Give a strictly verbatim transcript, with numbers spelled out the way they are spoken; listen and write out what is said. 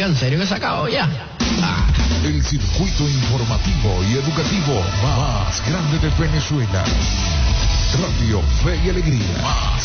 ¿en serio que se acabó ya? Ah. El circuito informativo y educativo más grande de Venezuela. Radio Fe y Alegría. Más